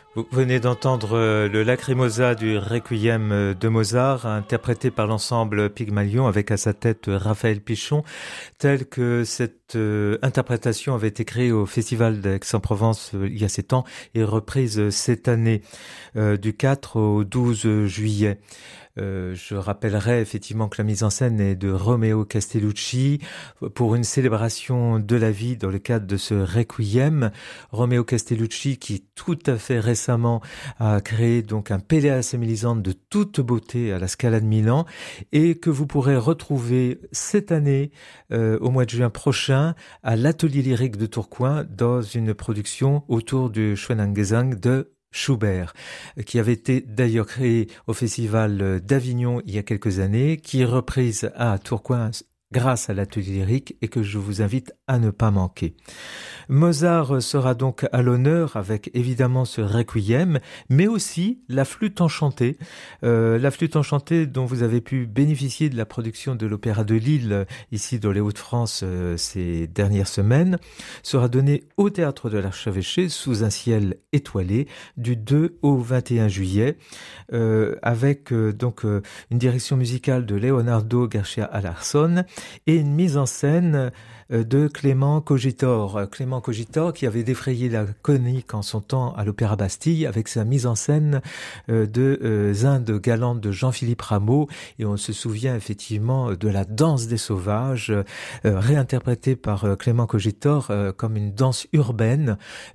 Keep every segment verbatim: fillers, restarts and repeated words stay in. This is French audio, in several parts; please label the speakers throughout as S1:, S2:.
S1: Vous venez d'entendre le Lacrimosa du Requiem de Mozart, interprété par l'ensemble Pygmalion avec à sa tête Raphaël Pichon, tel que cette euh, interprétation avait été créée au Festival d'Aix-en-Provence euh, il y a sept ans et reprise cette année euh, du quatre au douze juillet. Euh, je rappellerai effectivement que la mise en scène est de Romeo Castellucci pour une célébration de la vie dans le cadre de ce Requiem. Romeo Castellucci qui tout à fait récemment a créé donc un Péléas et Mélisande de toute beauté à la Scala de Milan et que vous pourrez retrouver cette année euh, au mois de juin prochain à l'Atelier lyrique de Tourcoing dans une production autour du Schönengesang de Schubert, qui avait été d'ailleurs créé au Festival d'Avignon il y a quelques années, qui est reprise à Tourcoing grâce à l'Atelier lyrique et que je vous invite à ne pas manquer. Mozart sera donc à l'honneur avec évidemment ce Requiem, mais aussi la flûte enchantée. Euh, la flûte enchantée dont vous avez pu bénéficier de la production de l'Opéra de Lille, ici dans les Hauts-de-France euh, ces dernières semaines, sera donnée au Théâtre de l'Archevêché sous un ciel étoilé du deux au vingt et un juillet, euh, avec euh, donc euh, une direction musicale de Leonardo Garcia Alarcón et une mise en scène de Clément Cogitor. Clément Cogitor qui avait défrayé la chronique en son temps à l'Opéra Bastille avec sa mise en scène de Indes galantes de Jean-Philippe Rameau. Et on se souvient effectivement de la danse des sauvages, réinterprétée par Clément Cogitor comme une danse urbaine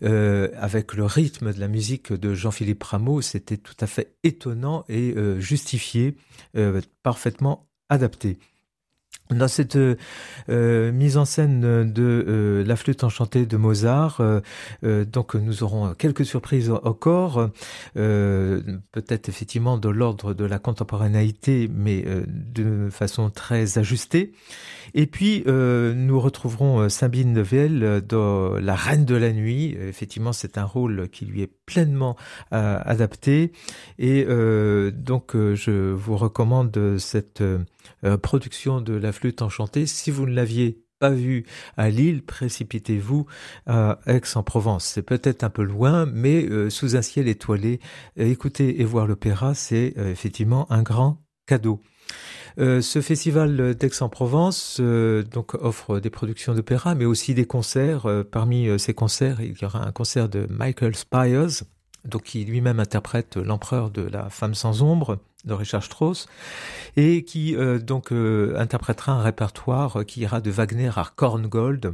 S1: avec le rythme de la musique de Jean-Philippe Rameau. C'était tout à fait étonnant et justifié, parfaitement adapté. Dans cette euh, mise en scène de euh, la flûte enchantée de Mozart, euh, euh, donc nous aurons quelques surprises encore, euh, peut-être effectivement de l'ordre de la contemporanéité, mais euh, de façon très ajustée. Et puis euh, nous retrouverons Sabine Nevel dans La Reine de la Nuit. Effectivement, c'est un rôle qui lui est pleinement euh, adapté. Et euh, donc euh, je vous recommande cette euh, production de la flûte enchantée. Si vous ne l'aviez pas vue à Lille, précipitez-vous à Aix-en-Provence. C'est peut-être un peu loin, mais euh, sous un ciel étoilé, écouter et voir l'opéra, c'est euh, effectivement un grand cadeau. Euh, ce festival d'Aix-en-Provence euh, donc offre des productions d'opéra, mais aussi des concerts. Euh, parmi euh, ces concerts, il y aura un concert de Michael Spyers, donc qui lui-même interprète l'empereur de La Femme sans ombre de Richard Strauss, et qui euh, donc euh, interprétera un répertoire qui ira de Wagner à Korngold.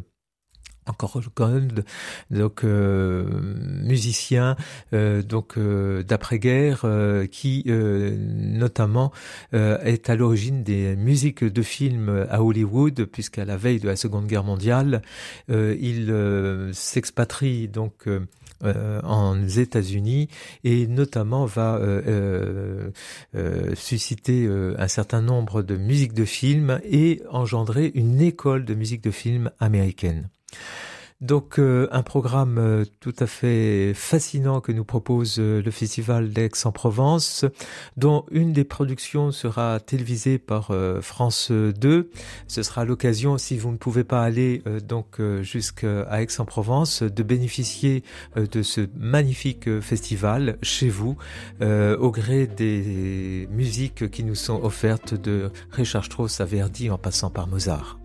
S1: Encore Gold, donc euh, musicien euh, donc euh, d'après-guerre euh, qui euh, notamment euh, est à l'origine des musiques de films à Hollywood, puisqu'à la veille de la Seconde Guerre mondiale, euh, il euh, s'expatrie donc euh, Euh, en États-Unis et notamment va euh, euh, euh, susciter euh, un certain nombre de musiques de films et engendrer une école de musique de film américaine. Donc euh, un programme euh, tout à fait fascinant que nous propose euh, le Festival d'Aix-en-Provence, dont une des productions sera télévisée par euh, France deux. Ce sera l'occasion, si vous ne pouvez pas aller euh, donc euh, jusqu'à Aix-en-Provence, de bénéficier euh, de ce magnifique euh, festival chez vous, euh, au gré des musiques qui nous sont offertes de Richard Strauss à Verdi en passant par Mozart.